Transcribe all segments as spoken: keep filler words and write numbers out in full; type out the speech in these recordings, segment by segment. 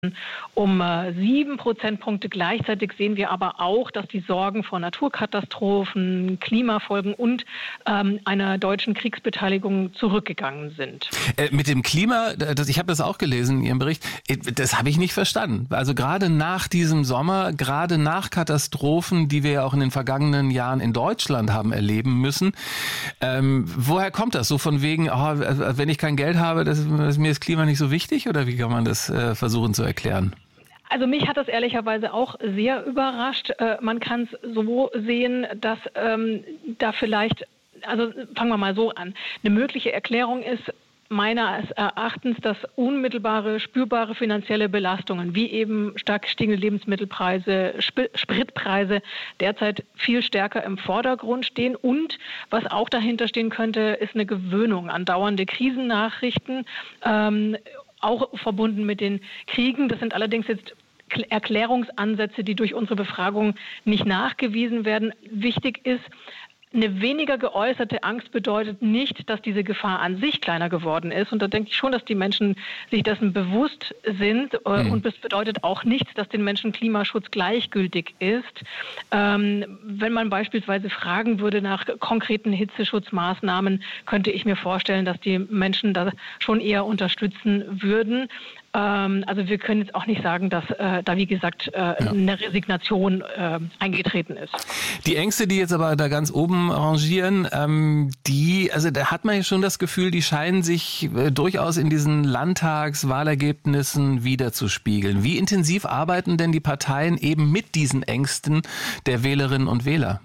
um äh, sieben Prozentpunkte. Gleichzeitig sehen wir aber auch, dass die Sorgen vor Naturkatastrophen, Klimafolgen und ähm, einer deutschen Kriegsbeteiligung zurückgegangen sind. Äh, mit dem Klima, das, ich habe das auch gelesen in Ihrem Bericht, das habe ich nicht verstanden. Also gerade nach diesem Sommer, gerade nach Katastrophen, die wir ja auch in den vergangenen Jahren in Deutschland haben erleben müssen, ähm, woher kommt das? So von wegen, oh, wenn ich kein Geld habe, das, das, mir ist Klima nicht so wichtig? Oder wie kann man das äh, versuchen zu erklären? Also mich hat das ehrlicherweise auch sehr überrascht. Äh, man kann es so sehen, dass ähm, da vielleicht, also fangen wir mal so an, eine mögliche Erklärung ist, meines Erachtens, dass unmittelbare, spürbare finanzielle Belastungen, wie eben stark gestiegene Lebensmittelpreise, Sp- Spritpreise, derzeit viel stärker im Vordergrund stehen. Und was auch dahinter stehen könnte, ist eine Gewöhnung an dauernde Krisennachrichten, ähm, auch verbunden mit den Kriegen. Das sind allerdings jetzt Erklärungsansätze, die durch unsere Befragung nicht nachgewiesen werden. Wichtig ist, eine weniger geäußerte Angst bedeutet nicht, dass diese Gefahr an sich kleiner geworden ist. Und da denke ich schon, dass die Menschen sich dessen bewusst sind. Mhm. Und das bedeutet auch nicht, dass den Menschen Klimaschutz gleichgültig ist. Ähm, wenn man beispielsweise fragen würde nach konkreten Hitzeschutzmaßnahmen, könnte ich mir vorstellen, dass die Menschen das schon eher unterstützen würden. Also wir können jetzt auch nicht sagen, dass äh, da, wie gesagt, äh, ja. eine Resignation äh, eingetreten ist. Die Ängste, die jetzt aber da ganz oben rangieren, ähm, die, also da hat man ja schon das Gefühl, die scheinen sich äh, durchaus in diesen Landtagswahlergebnissen wiederzuspiegeln. Wie intensiv arbeiten denn die Parteien eben mit diesen Ängsten der Wählerinnen und Wähler?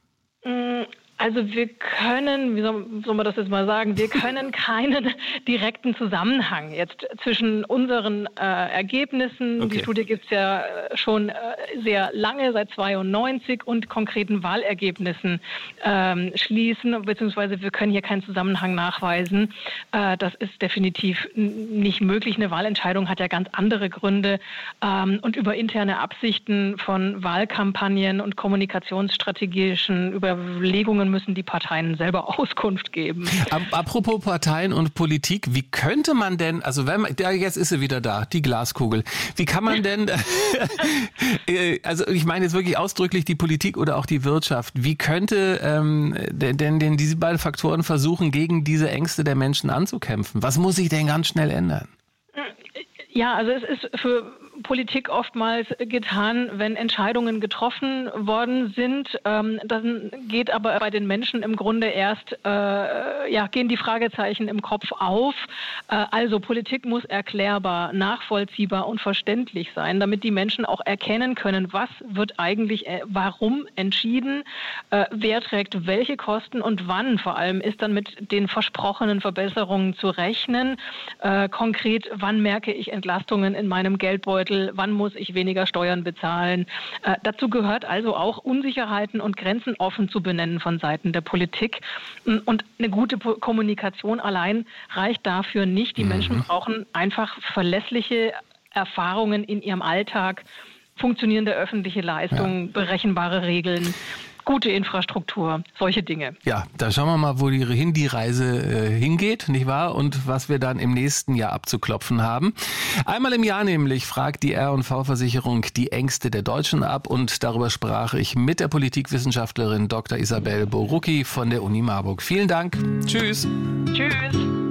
Also wir können, wie soll, soll man das jetzt mal sagen, wir können keinen direkten Zusammenhang jetzt zwischen unseren äh, Ergebnissen, okay. Die Studie gibt es ja schon äh, sehr lange, seit zweiundneunzig, und konkreten Wahlergebnissen ähm, schließen, beziehungsweise wir können hier keinen Zusammenhang nachweisen. Äh, das ist definitiv n- nicht möglich. Eine Wahlentscheidung hat ja ganz andere Gründe, ähm, und über interne Absichten von Wahlkampagnen und kommunikationsstrategischen Überlegungen müssen die Parteien selber Auskunft geben. Apropos Parteien und Politik, wie könnte man denn, also wenn man, ja, jetzt ist sie wieder da, die Glaskugel, wie kann man denn, also ich meine jetzt wirklich ausdrücklich die Politik oder auch die Wirtschaft, wie könnte ähm, denn, denn diese beiden Faktoren versuchen, gegen diese Ängste der Menschen anzukämpfen? Was muss sich denn ganz schnell ändern? Ja, also es ist für Politik oftmals getan, wenn Entscheidungen getroffen worden sind. Ähm, dann geht aber bei den Menschen im Grunde erst, äh, ja, gehen die Fragezeichen im Kopf auf. Äh, also Politik muss erklärbar, nachvollziehbar und verständlich sein, damit die Menschen auch erkennen können, was wird eigentlich, äh, warum entschieden, äh, wer trägt welche Kosten und wann vor allem ist dann mit den versprochenen Verbesserungen zu rechnen. Äh, konkret, wann merke ich Entlastungen in meinem Geldbeutel? Wann muss ich weniger Steuern bezahlen? Äh, dazu gehört also auch, Unsicherheiten und Grenzen offen zu benennen von Seiten der Politik. Und eine gute Po- Kommunikation allein reicht dafür nicht. Die mhm. Menschen brauchen einfach verlässliche Erfahrungen in ihrem Alltag, funktionierende öffentliche Leistungen, ja. berechenbare Regeln, gute Infrastruktur, solche Dinge. Ja, da schauen wir mal, wo die, hin die Reise äh, hingeht, nicht wahr? Und was wir dann im nächsten Jahr abzuklopfen haben. Einmal im Jahr nämlich fragt die R und V-Versicherung die Ängste der Deutschen ab, und darüber sprach ich mit der Politikwissenschaftlerin Doktor Isabel Borucki von der Uni Marburg. Vielen Dank. Tschüss. Tschüss.